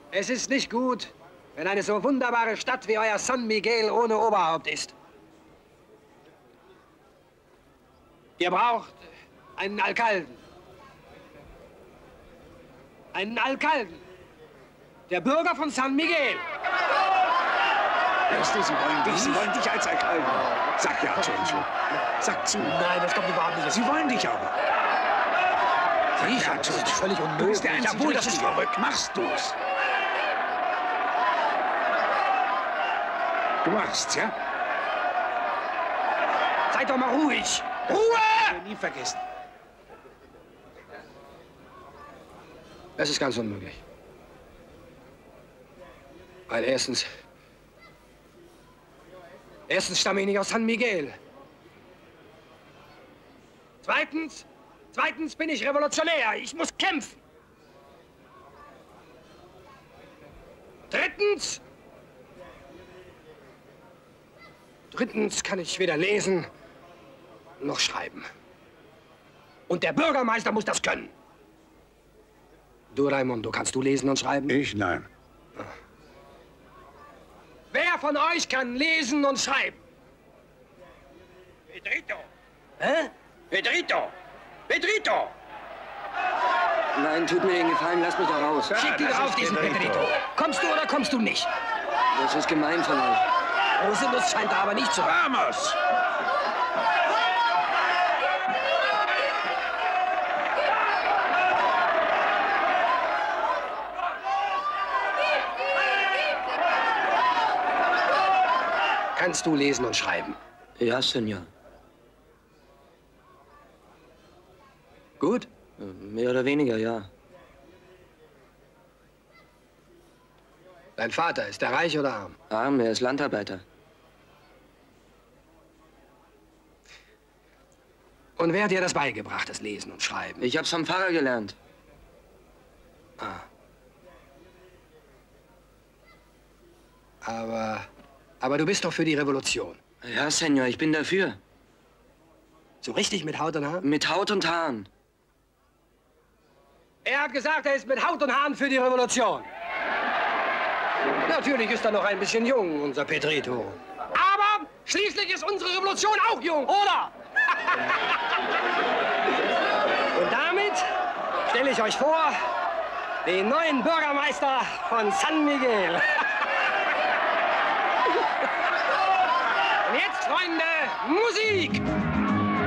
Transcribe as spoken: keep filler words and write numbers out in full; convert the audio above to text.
Es ist nicht gut, wenn eine so wunderbare Stadt wie euer San Miguel ohne Oberhaupt ist. Ihr braucht einen Alkalden. Einen Alkalden. Der Bürger von San Miguel. Weißt du, sie wollen dich, sie wollen dich als Alkalden. Sag ja, Cencio. Sag zu. Nein, das kommt überhaupt nicht. Sie wollen dich aber. Ich ja, das ist völlig unmöglich. Du bist der Einzige, Jawohl, das ist verrückt. Machst du's. Du machst, ja? Seid doch mal ruhig. Ruhe! Ich will nie vergessen. Das ist ganz unmöglich. Weil erstens... Erstens stamme ich nicht aus San Miguel. Zweitens... Zweitens bin ich Revolutionär. Ich muss kämpfen. Drittens... Drittens kann ich weder lesen noch schreiben. Und der Bürgermeister muss das können. Du, Raimundo, kannst du lesen und schreiben? Ich? Nein. Wer von euch kann lesen und schreiben? Pedrito. Hä? Pedrito. Pedrito. Nein, tut mir den Gefallen, lass mich da raus. Ja, Schick die drauf, diesen Pedrito. Pedrito. Kommst du oder kommst du nicht? Das ist gemein von euch. Rosinus scheint da aber nicht zu. Vamos! Kannst du lesen und schreiben? Ja, Senor. Gut? Mehr oder weniger, ja. Dein Vater, ist er reich oder arm? Arm, er ist Landarbeiter. Und wer hat dir das beigebracht, das Lesen und Schreiben? Ich hab's vom Pfarrer gelernt. Ah. Aber... Aber du bist doch für die Revolution. Ja, Senor, ich bin dafür. So richtig mit Haut und Haaren? Mit Haut und Haaren. Er hat gesagt, er ist mit Haut und Haaren für die Revolution. Natürlich ist er noch ein bisschen jung, unser Pedrito. Aber schließlich ist unsere Revolution auch jung, oder? Und damit stelle ich euch vor, den neuen Bürgermeister von San Miguel. Und jetzt, Freunde, Musik!